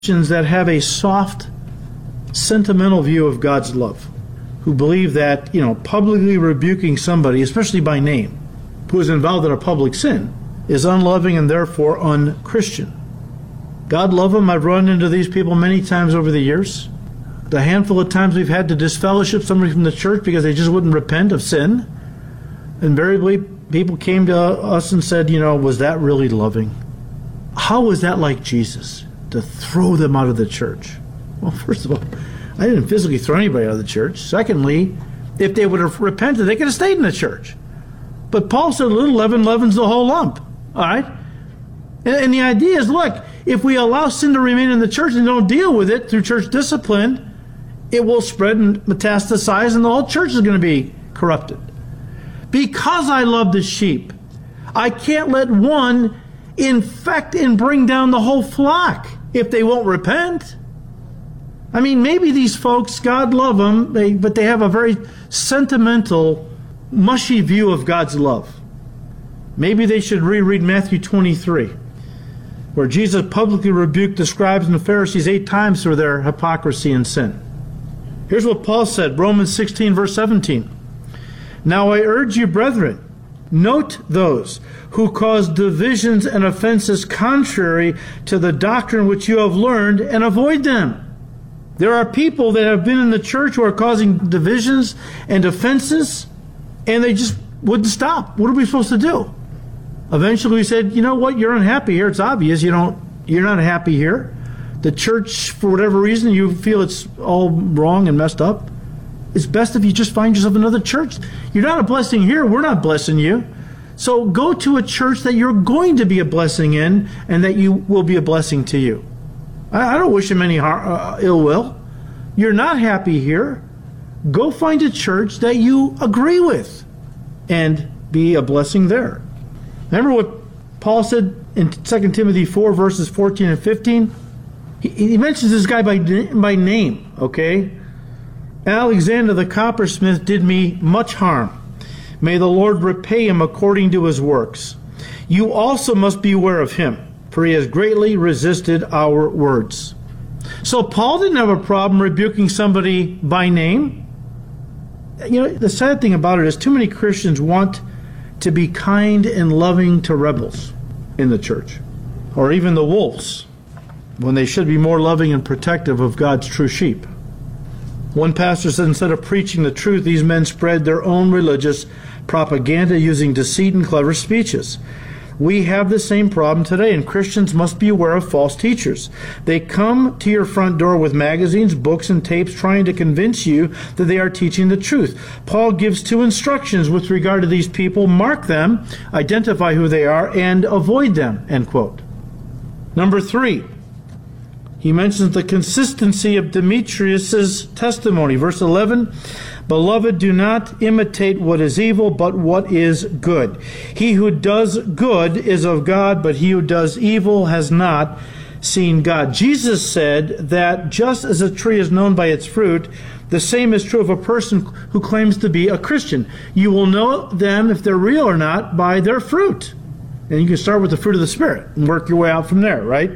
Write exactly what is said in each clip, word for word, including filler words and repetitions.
Christians that have a soft, sentimental view of God's love, who believe that, you know, publicly rebuking somebody, especially by name, who is involved in a public sin, is unloving and therefore unchristian. God love them. I've run into these people many times over the years. The handful of times we've had to disfellowship somebody from the church because they just wouldn't repent of sin, invariably people came to us and said, you know, was that really loving? How was that like Jesus, to throw them out of the church? Well, first of all, I didn't physically throw anybody out of the church. Secondly, if they would have repented, they could have stayed in the church. But Paul said, little leaven leavens the whole lump. All right? And, and the idea is, look, if we allow sin to remain in the church and don't deal with it through church discipline, it will spread and metastasize, and the whole church is going to be corrupted. Because I love the sheep, I can't let one infect and bring down the whole flock if they won't repent. I mean, maybe these folks, God love them, they, but they have a very sentimental, mushy view of God's love. Maybe they should reread Matthew twenty-three, where Jesus publicly rebuked the scribes and the Pharisees eight times for their hypocrisy and sin. Here's what Paul said, Romans sixteen, verse seventeen. Now I urge you, brethren, note those who cause divisions and offenses contrary to the doctrine which you have learned, and avoid them. There are people that have been in the church who are causing divisions and offenses, and they just wouldn't stop. What are we supposed to do? Eventually we said, you know what, you're unhappy here. It's obvious you don't, you're not happy here. The church, for whatever reason, you feel it's all wrong and messed up. It's best if you just find yourself another church. You're not a blessing here. We're not blessing you. So go to a church that you're going to be a blessing in, and that you will be a blessing to you. I, I don't wish him any har- uh, ill will. You're not happy here. Go find a church that you agree with and be a blessing there. Remember what Paul said in Second Timothy four, verses fourteen and fifteen? He, he mentions this guy by, by name, okay? Alexander the coppersmith did me much harm. May the Lord repay him according to his works. You also must beware of him, for he has greatly resisted our words. So Paul didn't have a problem rebuking somebody by name. You know, the sad thing about it is too many Christians want to be kind and loving to rebels in the church, or even the wolves, when they should be more loving and protective of God's true sheep. One pastor said, instead of preaching the truth, these men spread their own religious propaganda using deceit and clever speeches. We have the same problem today, and Christians must be aware of false teachers. They come to your front door with magazines, books, and tapes trying to convince you that they are teaching the truth. Paul gives two instructions with regard to these people. Mark them, identify who they are, and avoid them, end quote. Number three, he mentions the consistency of Demetrius' testimony. Verse eleven, Beloved, do not imitate what is evil, but what is good. He who does good is of God, but he who does evil has not seen God. Jesus said that just as a tree is known by its fruit, the same is true of a person who claims to be a Christian. You will know them, if they're real or not, by their fruit. And you can start with the fruit of the Spirit and work your way out from there, right?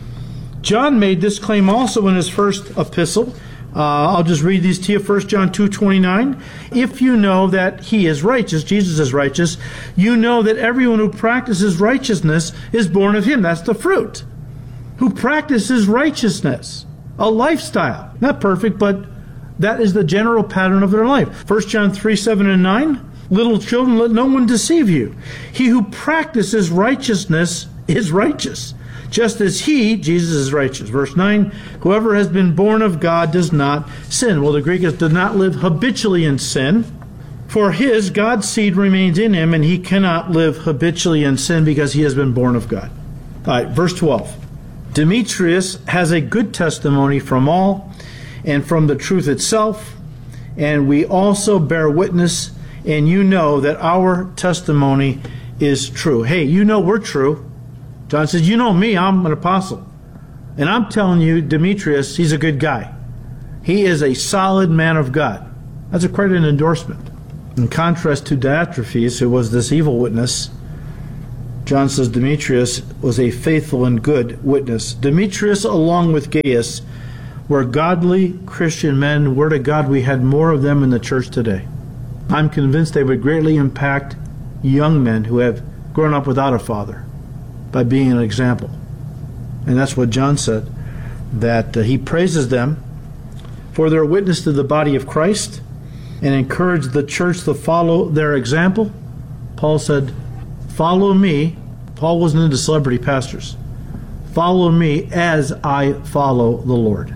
John made this claim also in his first epistle. Uh, I'll just read these to you. First John two twenty-nine. If you know that he is righteous, Jesus is righteous, you know that everyone who practices righteousness is born of him. That's the fruit. Who practices righteousness. A lifestyle. Not perfect, but that is the general pattern of their life. First John three, seven, and nine. Little children, let no one deceive you. He who practices righteousness is righteous, just as he, Jesus, is righteous. Verse nine, whoever has been born of God does not sin. Well, the Greek is, does not live habitually in sin. For his, God's seed remains in him, and he cannot live habitually in sin because he has been born of God. All right, verse twelve. Demetrius has a good testimony from all and from the truth itself, and we also bear witness, and you know that our testimony is true. Hey, you know we're true. John says, you know me, I'm an apostle. And I'm telling you, Demetrius, he's a good guy. He is a solid man of God. That's a quite an endorsement. In contrast to Diotrephes, who was this evil witness, John says Demetrius was a faithful and good witness. Demetrius, along with Gaius, were godly Christian men. Word of God, we had more of them in the church today. I'm convinced they would greatly impact young men who have grown up without a father by being an example. And that's what John said, that uh, he praises them for their witness to the body of Christ and encouraged the church to follow their example. Paul said, follow me. Paul wasn't into celebrity pastors. Follow me as I follow the Lord.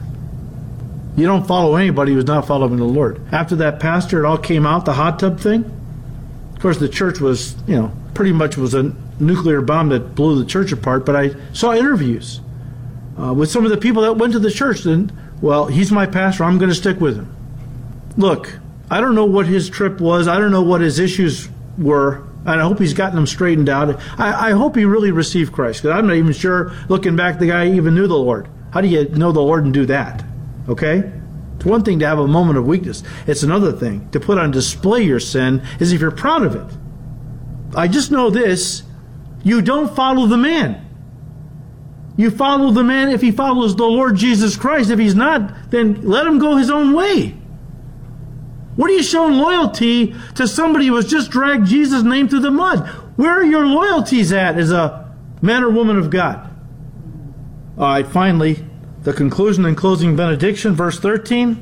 You don't follow anybody who's not following the Lord. After that pastor, it all came out, the hot tub thing. Of course, the church was, you know, pretty much was a nuclear bomb that blew the church apart, but I saw interviews uh, with some of the people that went to the church, and, well, he's my pastor, I'm going to stick with him. Look, I don't know what his trip was. I don't know what his issues were. And I hope he's gotten them straightened out. I, I hope he really received Christ, because I'm not even sure, looking back, the guy even knew the Lord. How do you know the Lord and do that? Okay? It's one thing to have a moment of weakness. It's another thing to put on display your sin, is if you're proud of it. I just know this, you don't follow the man. You follow the man if he follows the Lord Jesus Christ. If he's not, then let him go his own way. What are you showing loyalty to somebody who has just dragged Jesus' name through the mud? Where are your loyalties at as a man or woman of God? All right, finally, the conclusion and closing benediction, verse thirteen.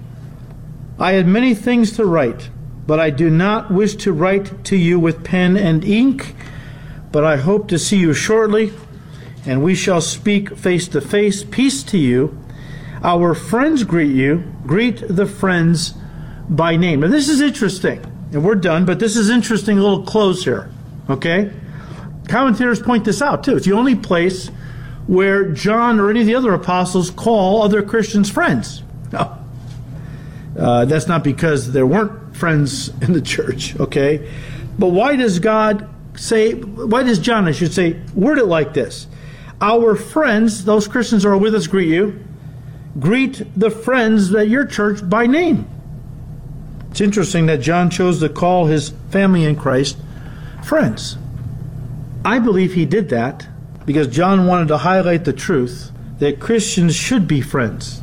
I had many things to write, but I do not wish to write to you with pen and ink, but I hope to see you shortly, and we shall speak face to face. Peace to you. Our friends greet you. Greet the friends by name. And this is interesting, and we're done, but this is interesting, a little close here, okay? Commentators point this out too. It's the only place where John or any of the other apostles call other Christians friends. No. Uh, that's not because there weren't friends in the church, okay? But why does God say, why does John, I should say, word it like this? Our friends, those Christians who are with us, greet you. Greet the friends at your church by name. It's interesting that John chose to call his family in Christ friends. I believe he did that because John wanted to highlight the truth that Christians should be friends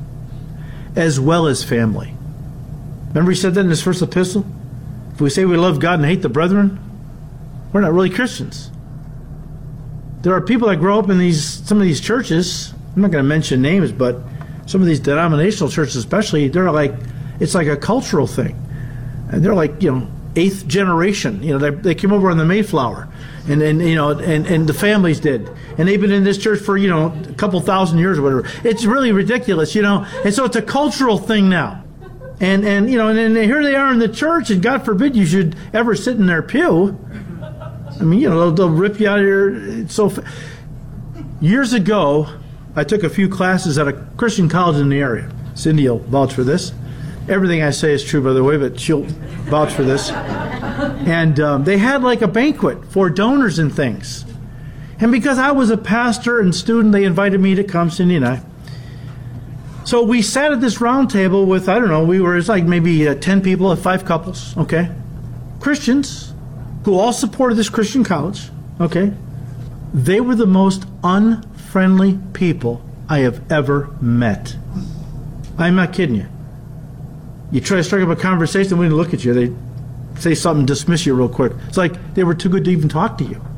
as well as family. Remember he said that in his first epistle? If we say we love God and hate the brethren, we're not really Christians. There are people that grow up in these some of these churches, I'm not going to mention names, but some of these denominational churches especially, they're like, it's like a cultural thing. And they're like, you know, eighth generation. You know, they, they came over on the Mayflower, and and you know, and, and the families did, and they've been in this church for, you know, a couple thousand years or whatever. It's really ridiculous, you know. And so it's a cultural thing now, and and you know, and, and here they are in the church, and God forbid you should ever sit in their pew. I mean, you know, they'll, they'll rip you out of here. So fa- years ago, I took a few classes at a Christian college in the area. Cindy will vouch for this. Everything I say is true, by the way, but she'll vouch for this. And um, they had like a banquet for donors and things. And because I was a pastor and student, they invited me to come, Cindy and I. So we sat at this round table with, I don't know, we were, it's like maybe uh, ten people, five couples, okay? Christians who all supported this Christian college, okay? They were the most unfriendly people I have ever met. I'm not kidding you. You try to strike up a conversation, when they look at you, they say something, dismiss you real quick. It's like they were too good to even talk to you.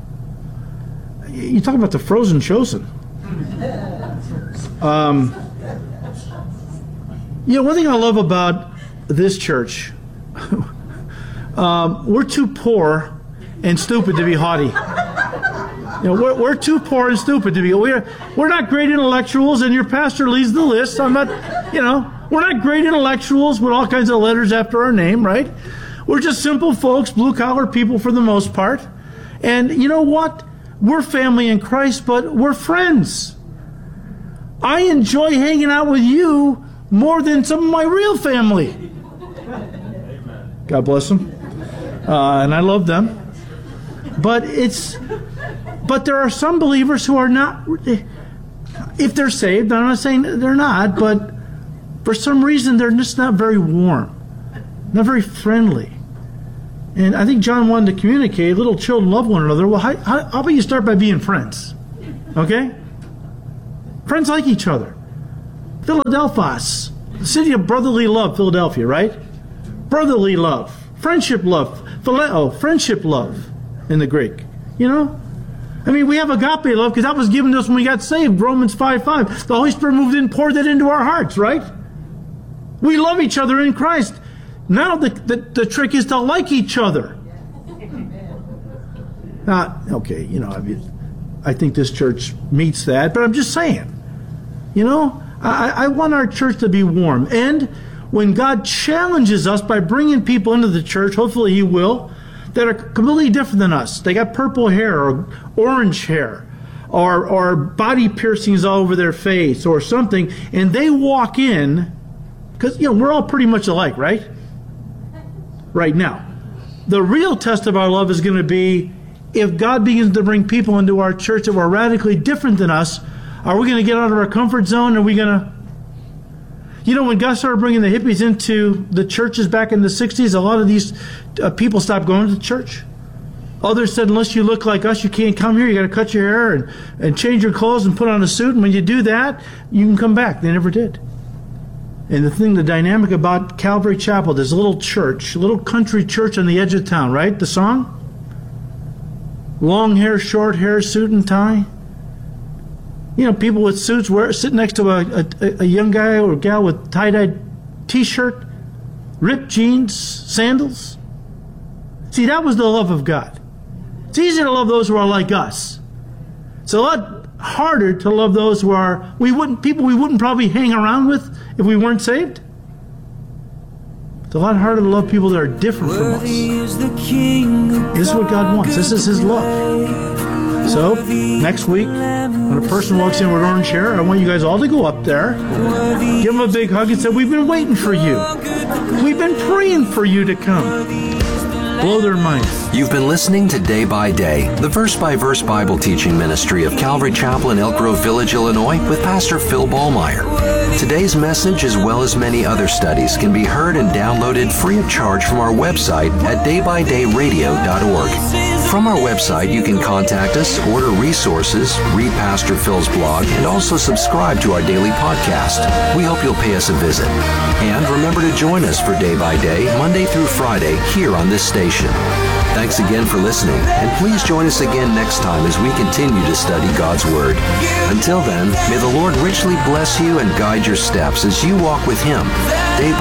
You talk about the frozen chosen. Um, you know, one thing I love about this church, um, we're too poor and stupid to be haughty. You know, we're, we're too poor and stupid to be. We're we're not great intellectuals, and your pastor leads the list. I'm not, you know. We're not great intellectuals with all kinds of letters after our name, right? We're just simple folks, blue-collar people for the most part. And you know what? We're family in Christ, but we're friends. I enjoy hanging out with you more than some of my real family. God bless them. Uh, and I love them. But it's, but there are some believers who are not, if they're saved, I'm not saying they're not, but for some reason, they're just not very warm, not very friendly. And I think John wanted to communicate, little children love one another. Well, how, how, how about you start by being friends? Okay? Friends like each other. Philadelphos, the city of brotherly love, Philadelphia, right? Brotherly love. Friendship love. Phileo, friendship love in the Greek. You know? I mean, we have agape love because that was given to us when we got saved. Romans five five. The Holy Spirit moved in, poured that into our hearts, right? We love each other in Christ. Now the, the, the trick is to like each other. Now, okay, you know, I mean, I think this church meets that, but I'm just saying. You know, I, I want our church to be warm. And when God challenges us by bringing people into the church, hopefully He will, that are completely different than us. They got purple hair or orange hair or, or body piercings all over their face or something, and they walk in, because, you know, we're all pretty much alike, right? Right now. The real test of our love is going to be if God begins to bring people into our church that were radically different than us. Are we going to get out of our comfort zone? Are we going to... You know, when God started bringing the hippies into the churches back in the sixties, a lot of these uh, people stopped going to church. Others said, unless you look like us, you can't come here. You got to cut your hair and, and change your clothes and put on a suit. And when you do that, you can come back. They never did. And the thing, the dynamic about Calvary Chapel, this little church, little country church on the edge of town, right? The song? Long hair, short hair, suit and tie. You know, people with suits wear, sitting next to a, a, a young guy or gal with tie-dyed T-shirt, ripped jeans, sandals. See, that was the love of God. It's easy to love those who are like us. It's a lot harder to love those who are we wouldn't people we wouldn't probably hang around with if we weren't saved. It's a lot harder to love people that are different from us. This is what God wants. This is His love. So, next week, when a person walks in with orange hair, I want you guys all to go up there, give them a big hug and say, we've been waiting for you. We've been praying for you to come. Blow their minds. You've been listening to Day by Day, the verse-by-verse Bible teaching ministry of Calvary Chapel in Elk Grove Village, Illinois, with Pastor Phil Ballmeyer. Today's message, as well as many other studies, can be heard and downloaded free of charge from our website at day by day radio dot org. From our website, you can contact us, order resources, read Pastor Phil's blog, and also subscribe to our daily podcast. We hope you'll pay us a visit. And remember to join us for Day by Day, Monday through Friday, here on this station. Thanks again for listening, and please join us again next time as we continue to study God's Word. Until then, may the Lord richly bless you and guide your steps as you walk with Him day by